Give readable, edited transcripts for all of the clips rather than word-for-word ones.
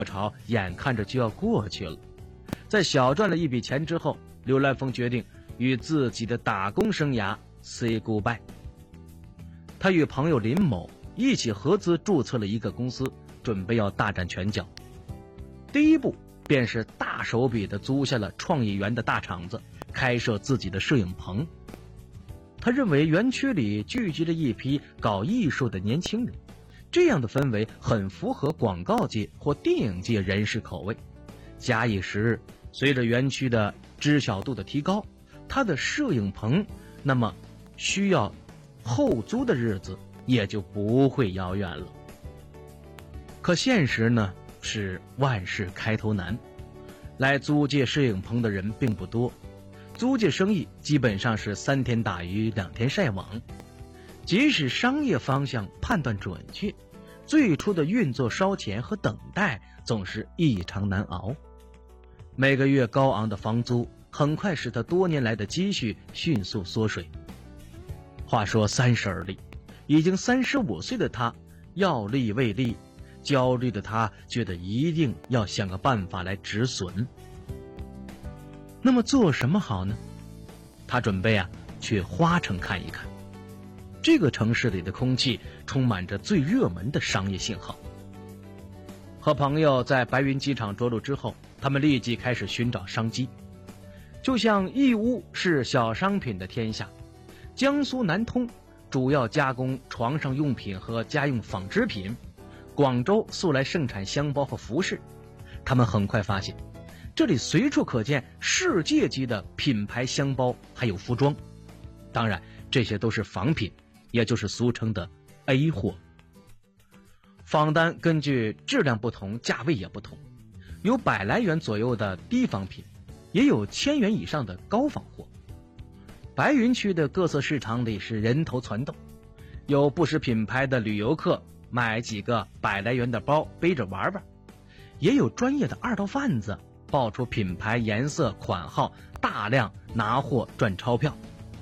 潮眼看着就要过去了。在小赚了一笔钱之后，刘兰峰决定与自己的打工生涯 say goodbye。他与朋友林某一起合资注册了一个公司，准备要大展拳脚。第一步便是大手笔地租下了创业园的大厂子，开设自己的摄影棚。他认为园区里聚集着一批搞艺术的年轻人，这样的氛围很符合广告界或电影界人士口味。假以时日，随着园区的知晓度的提高，他的摄影棚那么需要后租的日子也就不会遥远了。可现实呢，是万事开头难，来租借摄影棚的人并不多，租借生意基本上是3天打鱼2天晒网。即使商业方向判断准确，最初的运作烧钱和等待总是异常难熬。每个月高昂的房租很快使他多年来的积蓄迅速缩水。话说30而立，已经35岁的他要立未立，焦虑的他觉得一定要想个办法来止损。那么做什么好呢？他准备去花城看一看。这个城市里的空气充满着最热门的商业信号。和朋友在白云机场着陆之后，他们立即开始寻找商机。就像义乌是小商品的天下，江苏南通主要加工床上用品和家用纺织品，广州素来盛产箱包和服饰。他们很快发现，这里随处可见世界级的品牌箱包还有服装，当然这些都是仿品，也就是俗称的 A 货。仿单根据质量不同，价位也不同，有100来元左右的低仿品，也有1000元以上的高仿货。白云区的各色市场里是人头攒动，有不识品牌的旅游客买几个100来元的包背着玩玩，也有专业的二道贩子报出品牌、颜色、款号，大量拿货赚钞票。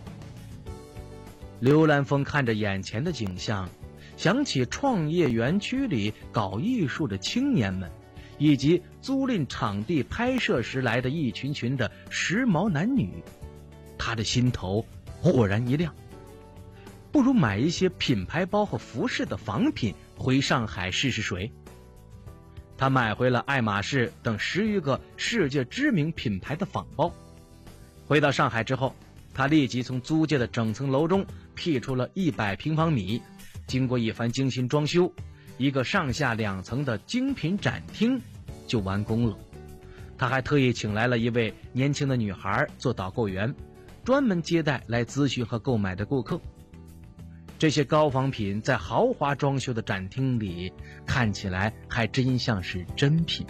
刘兰峰看着眼前的景象，想起创业园区里搞艺术的青年们，以及租赁场地拍摄时来的一群群的时髦男女，他的心头豁然一亮。不如买一些品牌包和服饰的仿品回上海试试水。他买回了爱马仕等10余个世界知名品牌的仿包。回到上海之后，他立即从租界的整层楼中辟出了100平方米，经过一番精心装修，一个上下2层的精品展厅就完工了。他还特意请来了一位年轻的女孩做导购员，专门接待来咨询和购买的顾客。这些高仿品在豪华装修的展厅里看起来还真像是真品。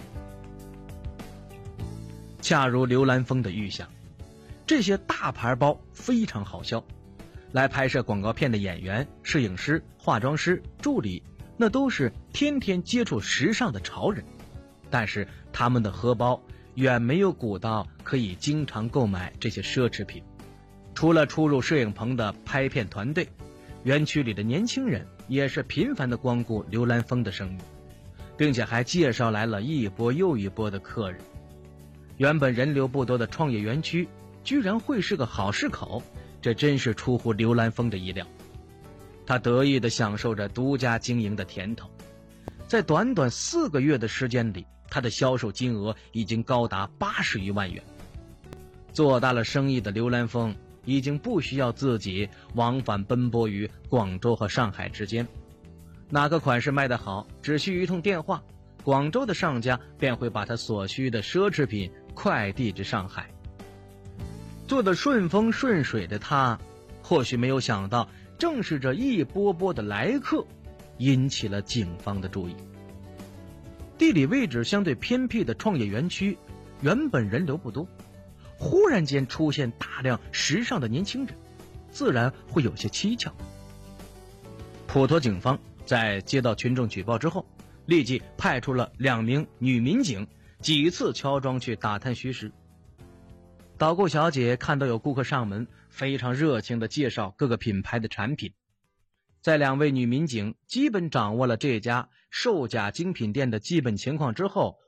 恰如刘兰峰的预想，这些大牌包非常好销，来拍摄广告片的演员、摄影师、化妆师、助理，那都是天天接触时尚的潮人，但是他们的荷包远没有鼓到可以经常购买这些奢侈品。除了出入摄影棚的拍片团队，园区里的年轻人也是频繁地光顾刘兰峰的生意，并且还介绍来了一波又一波的客人。原本人流不多的创业园区居然会是个好市口，这真是出乎刘兰峰的意料。他得意地享受着独家经营的甜头。在短短4个月的时间里，他的销售金额已经高达80余万元。做大了生意的刘兰峰已经不需要自己往返奔波于广州和上海之间，哪个款式卖得好，只需一通电话，广州的上家便会把他所需的奢侈品快递至上海。做得顺风顺水的他，或许没有想到，正是这一波波的来客引起了警方的注意。地理位置相对偏僻的创业园区原本人流不多，忽然间出现大量时尚的年轻人，自然会有些蹊跷。普陀警方在接到群众举报之后，立即派出了2名女民警，几次敲桩去打探虚实。导购小姐看到有顾客上门，非常热情地介绍各个品牌的产品。在2位女民警基本掌握了这家售假精品店的基本情况之后，